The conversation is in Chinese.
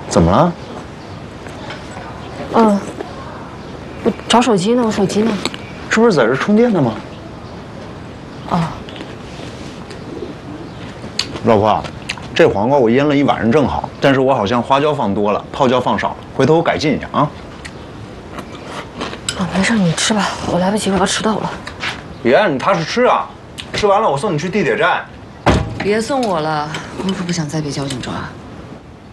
怎么了？ 我找手机呢，我手机呢？ 这不是在这充电的吗？ 哦。 老婆，这黄瓜我腌了一晚上正好，但是我好像花椒放多了，泡椒放少了，回头我改进一下啊。 没事，你吃吧，我来不及，我要迟到了。 别，你踏实吃啊，吃完了我送你去地铁站。 别送我了，我可不想再被交警抓。